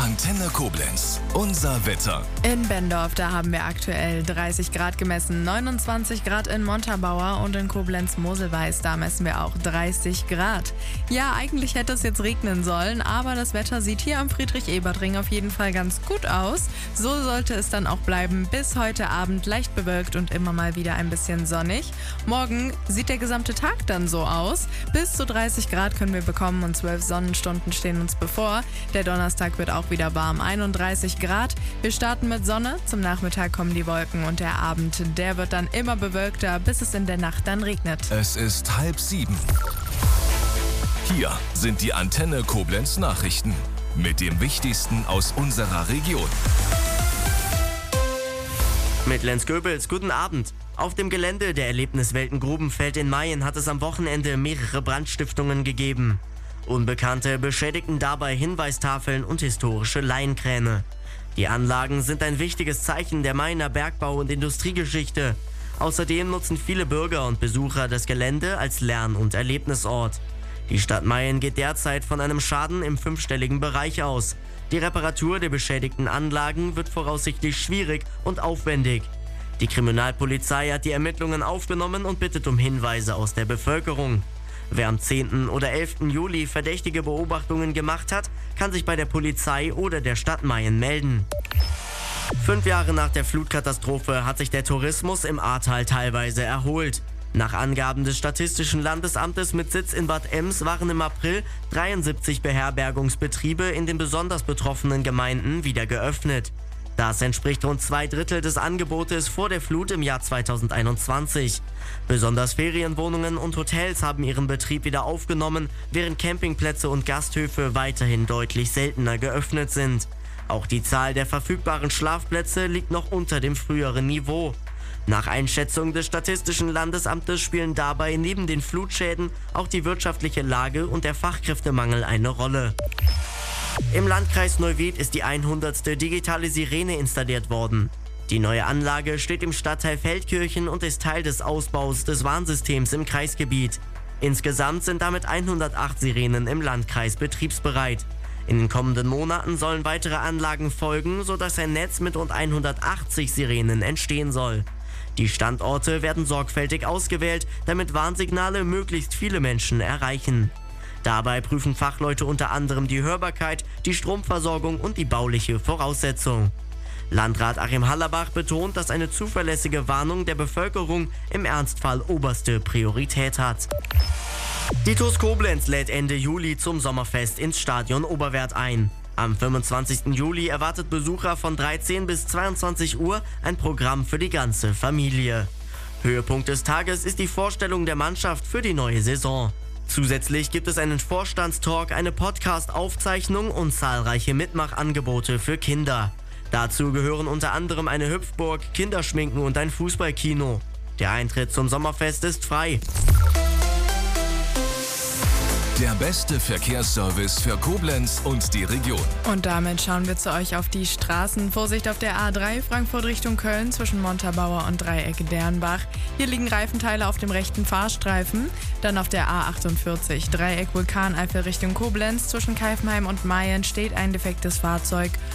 Antenne Koblenz. Unser Wetter. In Bendorf, da haben wir aktuell 30 Grad gemessen, 29 Grad in Montabaur und in Koblenz-Moselweiß, da messen wir auch 30 Grad. Ja, eigentlich hätte es jetzt regnen sollen, aber das Wetter sieht hier am Friedrich-Ebert-Ring auf jeden Fall ganz gut aus. So sollte es dann auch bleiben, bis heute Abend leicht bewölkt und immer mal wieder ein bisschen sonnig. Morgen sieht der gesamte Tag dann so aus. Bis zu 30 Grad können wir bekommen und 12 Sonnenstunden stehen uns bevor. Der Donnerstag wird auch wieder warm, 31 Grad. Wir starten mit Sonne, zum Nachmittag kommen die Wolken und der Abend, der wird dann immer bewölkter, bis es in der Nacht dann regnet. Es ist 6:30. Hier sind die Antenne Koblenz Nachrichten mit dem Wichtigsten aus unserer Region. Mit Lenz Goebels, guten Abend. Auf dem Gelände der Erlebniswelten Grubenfeld in Mayen hat es am Wochenende mehrere Brandstiftungen gegeben. Unbekannte beschädigten dabei Hinweistafeln und historische Laienkräne. Die Anlagen sind ein wichtiges Zeichen der Mayener Bergbau- und Industriegeschichte. Außerdem nutzen viele Bürger und Besucher das Gelände als Lern- und Erlebnisort. Die Stadt Mayen geht derzeit von einem Schaden im 5-stelligen Bereich aus. Die Reparatur der beschädigten Anlagen wird voraussichtlich schwierig und aufwendig. Die Kriminalpolizei hat die Ermittlungen aufgenommen und bittet um Hinweise aus der Bevölkerung. Wer am 10. oder 11. Juli verdächtige Beobachtungen gemacht hat, kann sich bei der Polizei oder der Stadt Mayen melden. 5 Jahre nach der Flutkatastrophe hat sich der Tourismus im Ahrtal teilweise erholt. Nach Angaben des Statistischen Landesamtes mit Sitz in Bad Ems waren im April 73 Beherbergungsbetriebe in den besonders betroffenen Gemeinden wieder geöffnet. Das entspricht rund 2/3 des Angebotes vor der Flut im Jahr 2021. Besonders Ferienwohnungen und Hotels haben ihren Betrieb wieder aufgenommen, während Campingplätze und Gasthöfe weiterhin deutlich seltener geöffnet sind. Auch die Zahl der verfügbaren Schlafplätze liegt noch unter dem früheren Niveau. Nach Einschätzung des Statistischen Landesamtes spielen dabei neben den Flutschäden auch die wirtschaftliche Lage und der Fachkräftemangel eine Rolle. Im Landkreis Neuwied ist die 100. digitale Sirene installiert worden. Die neue Anlage steht im Stadtteil Feldkirchen und ist Teil des Ausbaus des Warnsystems im Kreisgebiet. Insgesamt sind damit 108 Sirenen im Landkreis betriebsbereit. In den kommenden Monaten sollen weitere Anlagen folgen, sodass ein Netz mit rund 180 Sirenen entstehen soll. Die Standorte werden sorgfältig ausgewählt, damit Warnsignale möglichst viele Menschen erreichen. Dabei prüfen Fachleute unter anderem die Hörbarkeit, die Stromversorgung und die bauliche Voraussetzung. Landrat Achim Hallerbach betont, dass eine zuverlässige Warnung der Bevölkerung im Ernstfall oberste Priorität hat. Die TuS Koblenz lädt Ende Juli zum Sommerfest ins Stadion Oberwerth ein. Am 25. Juli erwartet Besucher von 13 bis 22 Uhr ein Programm für die ganze Familie. Höhepunkt des Tages ist die Vorstellung der Mannschaft für die neue Saison. Zusätzlich gibt es einen Vorstandstalk, eine Podcast-Aufzeichnung und zahlreiche Mitmachangebote für Kinder. Dazu gehören unter anderem eine Hüpfburg, Kinderschminken und ein Fußballkino. Der Eintritt zum Sommerfest ist frei. Der beste Verkehrsservice für Koblenz und die Region. Und damit schauen wir zu euch auf die Straßen. Vorsicht auf der A3 Frankfurt Richtung Köln zwischen Montabaur und Dreieck Dernbach. Hier liegen Reifenteile auf dem rechten Fahrstreifen. Dann auf der A48 Dreieck Vulkaneifel Richtung Koblenz zwischen Keifenheim und Mayen steht ein defektes Fahrzeug.